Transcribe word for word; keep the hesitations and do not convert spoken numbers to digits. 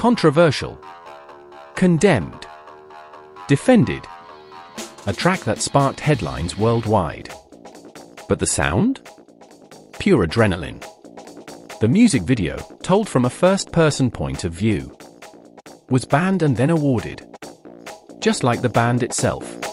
Controversial. Condemned. Defended. A track that sparked headlines worldwide. But the sound? Pure adrenaline. The music video, told from a first-person point of view, was banned and then awarded. Just like the band itself.